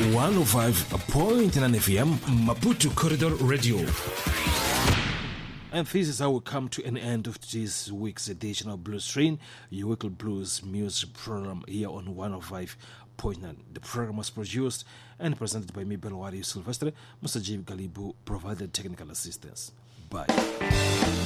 105.9 FM, Maputo Corridor Radio. And this is how we come to an end of this week's edition of Blues Train, your weekly blues music program here on 105.9. The program was produced and presented by me, Belwari Silvestre. Mr. Jim Galibu provided technical assistance. Bye.